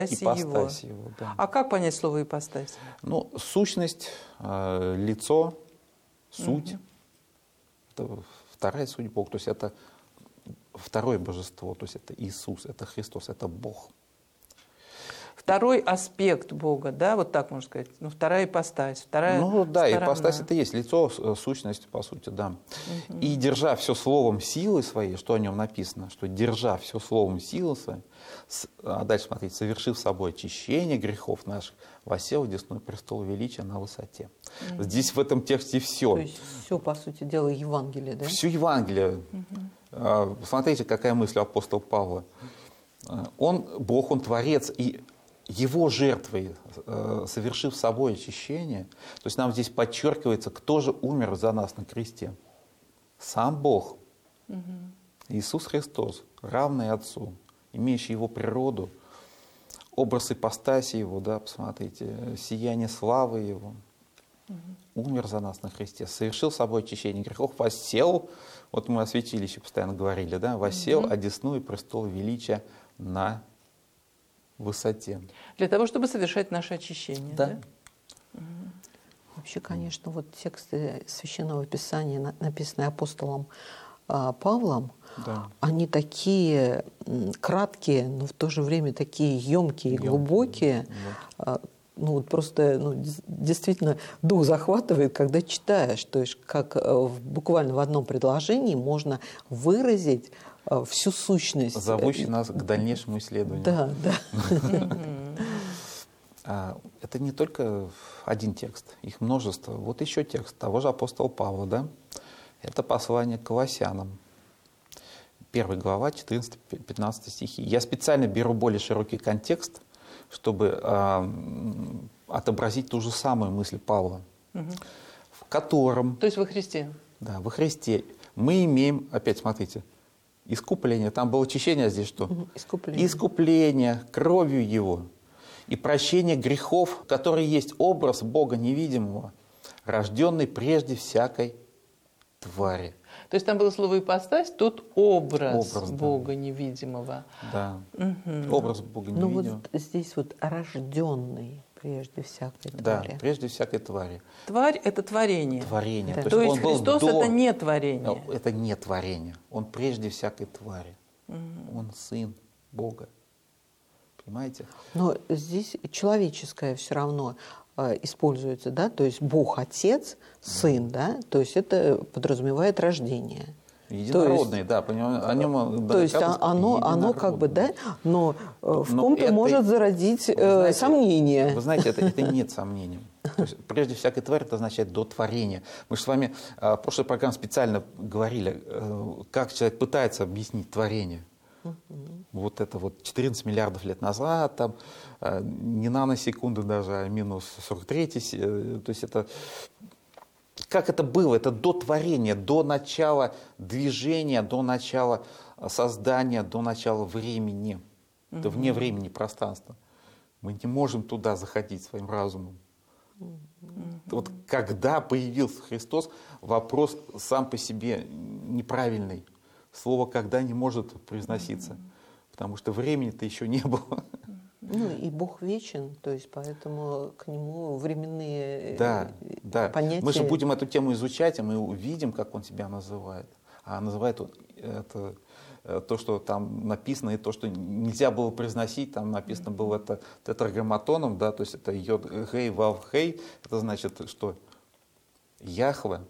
ипостась его, да. А как понять слово ипостась? Ну, сущность, лицо, суть. Это вторая суть Бога. То есть это второе божество. То есть это Иисус, это Христос, это Бог. Второй аспект Бога, да, вот так можно сказать. Ну, вторая ипостась, вторая Ну да, сторона. ипостась это и есть лицо, сущность, по сути, да. И держа все словом силы своей, что о нем написано, что держа все словом силы своей, а дальше смотрите, совершив собой очищение грехов наших, воссел в десную престол величия на высоте. Здесь в этом тексте все. То есть все, по сути дела, Евангелие, да? Все Евангелие. Смотрите, какая мысль у апостола Павла. Он Бог, Он Творец, и Его жертвой, совершив собой очищение, то есть нам здесь подчеркивается, кто же умер за нас на кресте. Сам Бог, Иисус Христос, равный Отцу, имеющий Его природу, образ ипостаси Его, да, посмотрите, сияние славы Его, умер за нас на кресте, совершил собой очищение грехов, воссел, вот мы о святилище постоянно говорили, да, воссел одесную престол величия на высоте. Для того, чтобы совершать наше очищение. Да. Вообще, конечно, вот тексты Священного Писания, написанные апостолом Павлом, Да. они такие краткие, но в то же время такие емкие и глубокие. Ну, вот просто действительно дух захватывает, когда читаешь. То есть как буквально в одном предложении можно выразить всю сущность. Зовущий нас к дальнейшему исследованию. Да, да. Это не только один текст, их множество. Вот еще текст того же апостола Павла, да? Это послание к Колоссянам. 1 глава, 14-15 стихи. Я специально беру более широкий контекст, чтобы отобразить ту же самую мысль Павла, в котором... То есть во Христе. Да, во Христе мы имеем, опять смотрите, искупление. Там было очищение, а здесь что? Искупление. Искупление кровью Его и прощение грехов, который есть образ Бога невидимого, рожденный прежде всякой твари. То есть там было слово ипостась, тут образ Образ, да. Бога невидимого. Да, образ Бога Ну невидимого. вот здесь вот рожденный прежде всякой Да, твари. прежде всякой твари. Тварь – это творение. Творение. Да. То есть он был Христос – это не творение. Это не творение. Он прежде всякой твари. Он Сын Бога. Понимаете? Но здесь человеческое все равно используется, да, то есть Бог Отец, Сын, да, то есть это подразумевает рождение. Единородный, да, понимаете, о нем... То есть оно как бы, да, но в ком-то может зародить сомнение. Вы знаете, это нет сомнением. То есть, прежде всякой твари это означает до творения. Мы же с вами в прошлой программе специально говорили, как человек пытается объяснить творение. Вот это вот 14 миллиардов лет назад, там, не наносекунды даже, а минус 43, то есть это... Как это было? Это до творения, до начала движения, до начала создания, до начала времени. Это вне времени, пространства. Мы не можем туда заходить своим разумом. Вот когда появился Христос, вопрос сам по себе неправильный. Слово «когда» не может произноситься, потому что времени-то еще не было. Ну и Бог вечен, то есть поэтому к нему временные понятия... Мы же будем эту тему изучать, и мы увидим, как он себя называет. А называет он это то, что там написано, и то, что нельзя было произносить, там написано было это тетраграмматоном, да, то есть это йод, гей, вав, хей, это значит, что Яхве.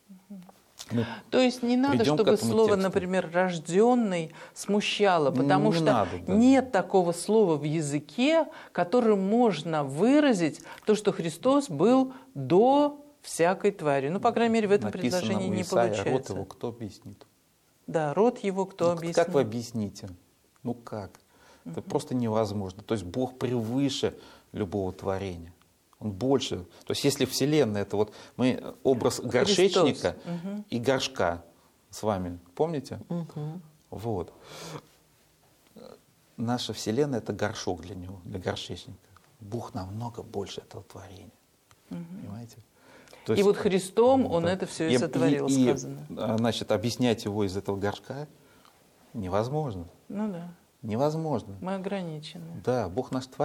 То есть не надо, чтобы слово, тексту. например, «рожденный» смущало, потому что надо, да. нет такого слова в языке, которым можно выразить то, что Христос был до всякой твари. Ну, по крайней мере, в этом Написано предложении у не Исаии, получается. род его кто объяснит? Да, род его кто объяснит? Как вы объясните? Ну как? Это просто невозможно. То есть Бог превыше любого творения. Он больше. То есть если Вселенная, это вот мы образ горшечника и горшка с вами, помните? Вот. Наша Вселенная – это горшок для него, для горшечника. Бог намного больше этого творения. Понимаете? То есть, и вот Христом Он да. это все и сотворил, сказано. Значит, объяснять его из этого горшка невозможно. Ну да. Невозможно. Мы ограничены. Да, Бог наш творец.